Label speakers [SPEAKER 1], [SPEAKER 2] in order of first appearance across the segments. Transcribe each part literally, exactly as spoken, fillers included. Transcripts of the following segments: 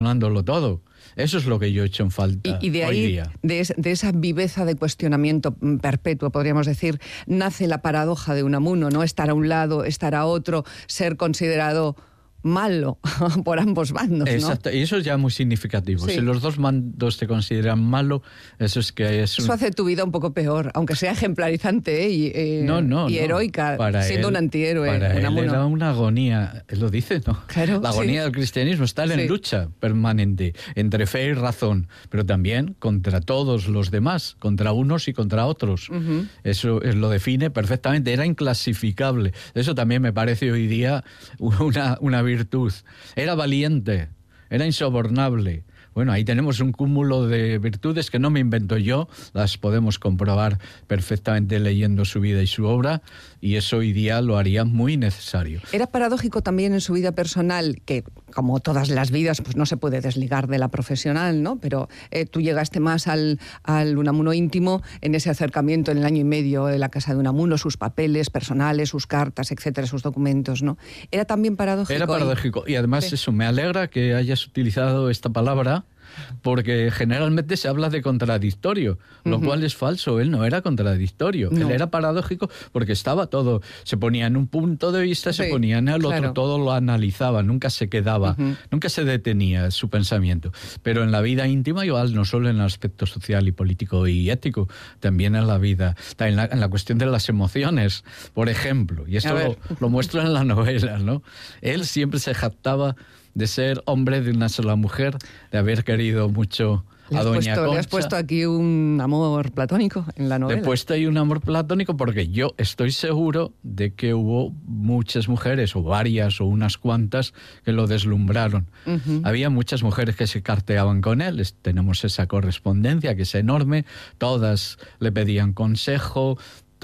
[SPEAKER 1] cuestionándolo todo. Eso es lo que yo he hecho en falta
[SPEAKER 2] y, y de
[SPEAKER 1] hoy
[SPEAKER 2] ahí,
[SPEAKER 1] día.
[SPEAKER 2] De, es, de esa viveza de cuestionamiento perpetuo, podríamos decir, nace la paradoja de Unamuno, ¿no? Estar a un lado, estar a otro, ser considerado malo por ambos bandos, ¿no?
[SPEAKER 1] Exacto, y eso es ya muy significativo. Sí. Si los dos bandos te consideran malo, eso es que es un...
[SPEAKER 2] Eso hace tu vida un poco peor, aunque sea ejemplarizante, ¿eh? y, eh,
[SPEAKER 1] no, no,
[SPEAKER 2] y
[SPEAKER 1] no.
[SPEAKER 2] heroica,
[SPEAKER 1] para
[SPEAKER 2] siendo
[SPEAKER 1] él,
[SPEAKER 2] un antihéroe.
[SPEAKER 1] Para
[SPEAKER 2] Unamuno.
[SPEAKER 1] él era una agonía, él lo dice, ¿no?
[SPEAKER 2] Claro,
[SPEAKER 1] la agonía
[SPEAKER 2] sí.
[SPEAKER 1] del cristianismo está en
[SPEAKER 2] sí.
[SPEAKER 1] lucha permanente entre fe y razón, pero también contra todos los demás, contra unos y contra otros. Uh-huh. Eso es, lo define perfectamente, era inclasificable. Eso también me parece hoy día una, una virtud. Era valiente, era insobornable. Bueno, ahí tenemos un cúmulo de virtudes que no me invento yo, las podemos comprobar perfectamente leyendo su vida y su obra, y eso hoy día lo haría muy necesario.
[SPEAKER 2] Era paradójico también en su vida personal, que como todas las vidas, pues no se puede desligar de la profesional, ¿no? Pero eh, tú llegaste más al, al Unamuno íntimo en ese acercamiento en el año y medio de la casa de Unamuno, sus papeles personales, sus cartas, etcétera, sus documentos, ¿no? Era también paradójico.
[SPEAKER 1] Era paradójico, y, y además sí. eso, me alegra que hayas utilizado esta palabra, porque generalmente se habla de contradictorio, lo uh-huh. cual es falso. Él no era contradictorio, no. Él era paradójico porque estaba todo, se ponía en un punto de vista, sí, se ponía en el claro. otro, todo lo analizaba, nunca se quedaba, uh-huh. nunca se detenía su pensamiento. Pero en la vida íntima igual, no solo en el aspecto social y político y ético, también en la vida, en la, en la cuestión de las emociones, por ejemplo, y esto lo, lo muestro en la novela, ¿no? Él siempre se jactaba de ser hombre de una sola mujer, de haber querido mucho a Doña
[SPEAKER 2] puesto,
[SPEAKER 1] Concha.
[SPEAKER 2] ¿Le has puesto aquí un amor platónico en la novela?
[SPEAKER 1] Le he puesto ahí un amor platónico porque yo estoy seguro de que hubo muchas mujeres, o varias, o unas cuantas, que lo deslumbraron. Uh-huh. Había muchas mujeres que se carteaban con él, tenemos esa correspondencia que es enorme, todas le pedían consejo,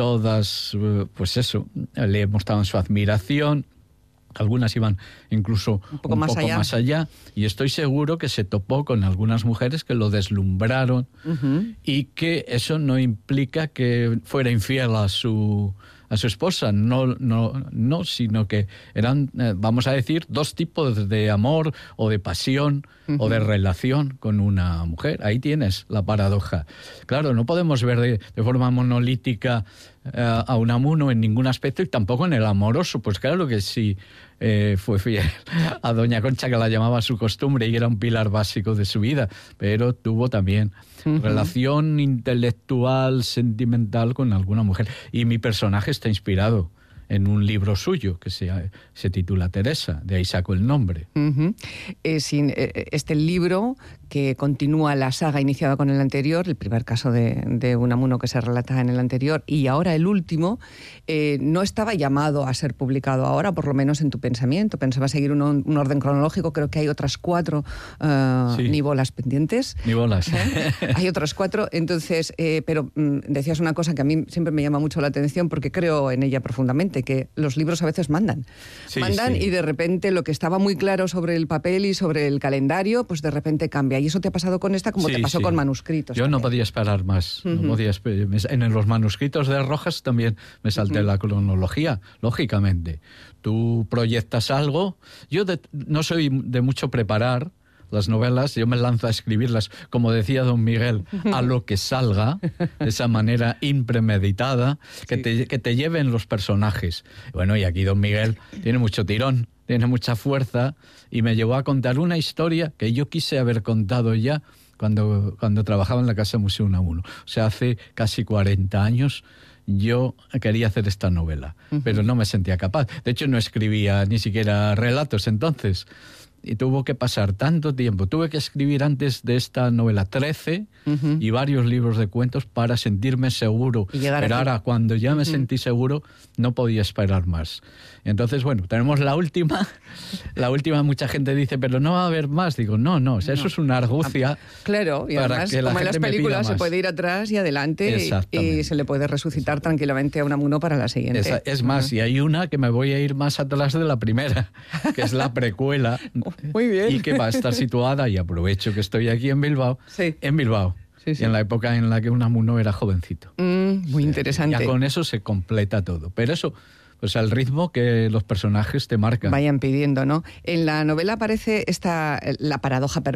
[SPEAKER 1] todas, pues eso, le mostraban su admiración. Algunas iban incluso
[SPEAKER 2] un poco,
[SPEAKER 1] un
[SPEAKER 2] más,
[SPEAKER 1] poco
[SPEAKER 2] allá.
[SPEAKER 1] más allá, y estoy seguro que se topó con algunas mujeres que lo deslumbraron uh-huh. y que eso no implica que fuera infiel a su a su esposa, no, no, no, sino que eran, eh, vamos a decir, dos tipos de amor o de pasión uh-huh. o de relación con una mujer. Ahí tienes la paradoja. Claro, no podemos ver de, de forma monolítica eh, a Unamuno en ningún aspecto, y tampoco en el amoroso. Pues claro que sí eh, fue fiel a Doña Concha, que la llamaba su costumbre y era un pilar básico de su vida, pero tuvo también uh-huh. relación intelectual, sentimental con alguna mujer. Y mi personaje está inspirado en un libro suyo que se, se titula Teresa, de ahí saco el nombre.
[SPEAKER 2] Uh-huh. Eh, sin, eh, este libro que continúa la saga iniciada con el anterior, el primer caso de, de Unamuno que se relata en el anterior, y ahora el último, eh, no estaba llamado a ser publicado ahora, por lo menos en tu pensamiento. Pensaba seguir un, un orden cronológico, creo que hay otras cuatro uh, sí. ni bolas pendientes.
[SPEAKER 1] Ni bolas.
[SPEAKER 2] ¿Eh? Hay otras cuatro, entonces, eh, pero mm, decías una cosa que a mí siempre me llama mucho la atención porque creo en ella profundamente, que los libros a veces mandan. Sí, mandan sí. y de repente lo que estaba muy claro sobre el papel y sobre el calendario, pues de repente cambia. Y eso te ha pasado con esta como sí, te pasó sí. con manuscritos.
[SPEAKER 1] Yo
[SPEAKER 2] también.
[SPEAKER 1] no podía esperar más. Uh-huh. No podía esperar. En los manuscritos de Rojas también me salté uh-huh. la cronología, lógicamente. Tú proyectas algo. Yo de, no soy de mucho preparar las novelas, yo me lanzo a escribirlas, como decía don Miguel, a lo que salga, de esa manera impremeditada, que, sí. te, que te lleven los personajes. Bueno, y aquí don Miguel tiene mucho tirón, tiene mucha fuerza, y me llevó a contar una historia que yo quise haber contado ya cuando, cuando trabajaba en la Casa Museo Unamuno. O sea, hace casi cuarenta años yo quería hacer esta novela, uh-huh. pero no me sentía capaz. De hecho, no escribía ni siquiera relatos entonces. Y tuvo que pasar tanto tiempo. Tuve que escribir antes de esta novela trece uh-huh. y varios libros de cuentos para sentirme seguro.
[SPEAKER 2] Y
[SPEAKER 1] Pero ahora, cuando ya me uh-huh. sentí seguro, no podía esperar más. Entonces, bueno, tenemos la última. La última, mucha gente dice, pero no va a haber más. Digo, no, no, o sea, no. eso es una argucia.
[SPEAKER 2] Claro, y
[SPEAKER 1] para
[SPEAKER 2] además,
[SPEAKER 1] que la
[SPEAKER 2] como en las películas, se puede ir atrás y adelante y, y se le puede resucitar tranquilamente a Unamuno para la siguiente.
[SPEAKER 1] Esa, es más, uh-huh. y hay una que me voy a ir más atrás de la primera, que es la precuela.
[SPEAKER 2] Muy bien.
[SPEAKER 1] Y que va a estar situada, y aprovecho que estoy aquí en Bilbao,
[SPEAKER 2] sí.
[SPEAKER 1] en Bilbao, sí, sí. en la época en la que Unamuno era jovencito.
[SPEAKER 2] Mm, muy interesante.
[SPEAKER 1] Ya con eso se completa todo. Pero eso, pues al ritmo que los personajes te marcan.
[SPEAKER 2] Vayan pidiendo, ¿no? En la novela aparece esta, la paradoja